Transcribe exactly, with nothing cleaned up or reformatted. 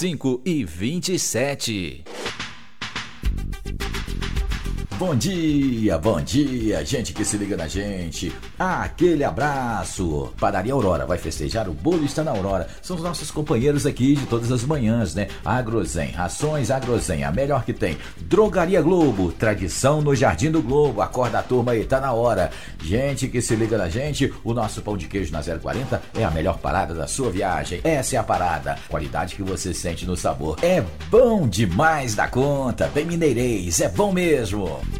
cinco e vinte e sete. Bom dia, bom dia, gente que se liga na gente. Aquele abraço. Padaria Aurora vai festejar, o bolo está na Aurora. São os nossos companheiros aqui de todas as manhãs, né? Agrozen, rações Agrozen, a melhor que tem. Drogaria Globo, tradição no Jardim do Globo. Acorda a turma aí, tá na hora. Gente que se liga na gente, o nosso pão de queijo na zero quarenta é a melhor parada da sua viagem. Essa é a parada. Qualidade que você sente no sabor. É bom demais da conta. Bem mineirês, é bom mesmo.